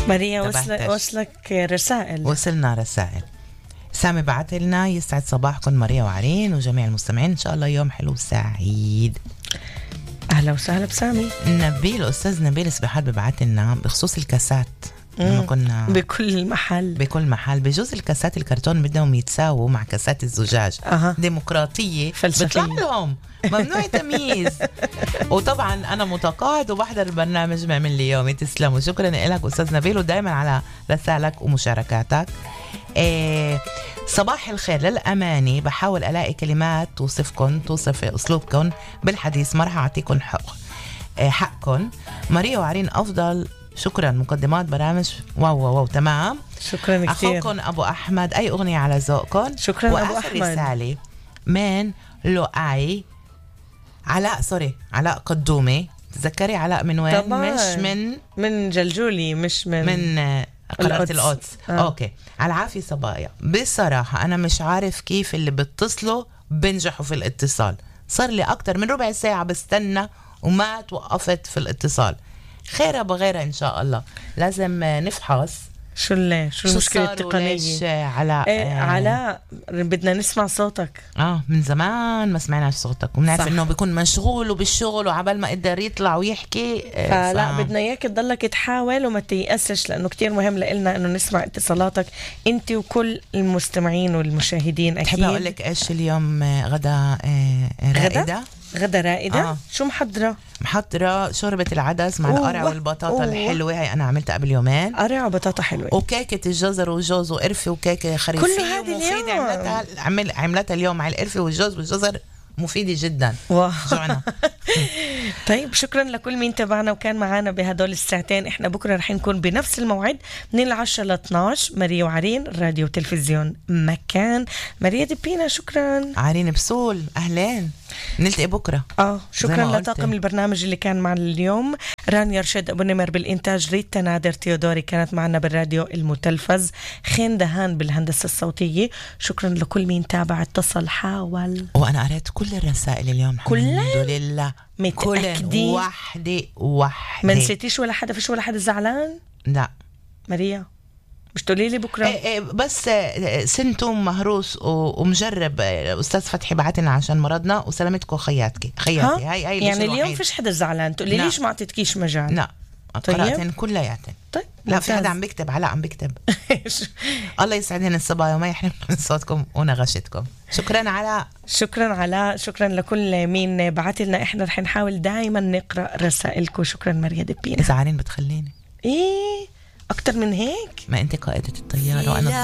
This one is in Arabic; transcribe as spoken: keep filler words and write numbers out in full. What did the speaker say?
ماريا وصل وصلك رسائل؟ وصلنا رسائل. سامي بعت لنا يسعد صباحكم ماريا وعرين وجميع المستمعين، إن شاء الله يوم حلو سعيد. أهلا وسهلا بسامي. نبيل أستاذ نبيل سبحان ببعت لنا بخصوص الكاسات، إنه كنا بكل محل بكل محل بجوز الكاسات الكرتون بدهم يتساووا مع كاسات الزجاج. أه. ديمقراطية فلسفية، بيطلع لهم ممنوع تمييز. وطبعا أنا متقاعد وبحضر البرنامج بعمل لي يومي. تسلموا، شكرا لك أستاذ نبيل ودائما على رسالك ومشاركاتك. إيه صباح الخير، للأمانة بحاول ألاقي كلمات توصفكم توصف أسلوبكم بالحديث، ما رح أعطيكم حق إيه حقكم. ماريا وعرين أفضل، شكرا. مقدمات برامج واو واو, واو. تمام، شكرا كثير. أخوكم أبو أحمد، أي أغنية على ذوقكم. شكرا أبو أحمد. رسالة من لؤي علاء، سوري علاء قدومي. تذكري علاء من وين؟ طبعاً. مش من من جلجولي، مش من من قناة القدس. آه. أوكي، على العافية صبايا. بصراحة أنا مش عارف كيف اللي بتصلوا بنجحوا في الاتصال. صار لي أكتر من ربع ساعة بستنى وما توقفت في الاتصال. خيرها بغيرها إن شاء الله. لازم نفحص شو اللي شو المشكلة التقنية. علاء إيه آه علاء بدنا نسمع صوتك. اه من زمان ما سمعناش صوتك، وبنعرف انه بيكون مشغول وبالشغل وعبال ما قدر يطلع ويحكي. فلا بدنا اياك تضلك تحاول وما تيأسش، لانه كتير مهم لنا انه نسمع اتصالاتك انت وكل المستمعين والمشاهدين. اكيد تحب اقول لك ايش اليوم غدا رائدة؟ غدا غدا رائدة. آه. شو محضرة؟ محضرة شوربة العدس مع القرع والبطاطا أوه. الحلوة هاي أنا عملتها قبل يومين. قرع وبطاطا حلوة وكيكة الجزر وجوز وقرفة وكيكة خريفية. كل هذه اليوم عملتها عمل عملتها اليوم مع القرفة والجوز والجزر، مفيدة جدا. جوعنا. طيب شكرا لكل مين تابعنا وكان معنا بهدول الساعتين. احنا بكرة رح نكون بنفس الموعد من العشرة لاثناش. ماريا وعرين، راديو وتلفزيون مكان. ماريا دبينا شكرا. عرين بسول أهلين، نلتقي بكرة. اه شكرا لطاقم البرنامج اللي كان معنا اليوم. رانيا رشد أبو نمر بالإنتاج، ريتا نادر تيودوري كانت معنا بالراديو المتلفز، خين دهان بالهندسة الصوتية. شكرا لكل مين تابع اتصل حاول. وأنا قرأت كل الرسائل اليوم كلها الحمد لله، متأكدين واحدة واحدة. ما نسيتيش ولا حدا؟ فيش ولا حدا زعلان؟ لا ماريا مش تقولي لي بكره؟ ايه ايه بس سنتم مهروس ومجرب. استاذ فتحي بعتنا عشان مرضنا وسلامتكم خياتك خياتي. هاي هاي يعني اليوم فيش حدا زعلان؟ تقولي ليش ما اعطيتكيش مجال؟ لا قرأتن كلياتن. طيب لا في حدا عم بيكتب، علاء عم بيكتب. الله يسعدهن الصبايا وما يحرمنا من صوتكم ونغشتكم. شكرا علاء. شكرا علاء. شكرا لكل مين بعت لنا. احنا رح نحاول دائما نقرأ رسائلكم. شكرا ماريا دبينا. إذا عارين بتخليني ايه اكتر من هيك؟ ما انت قائدة الطيارة وانا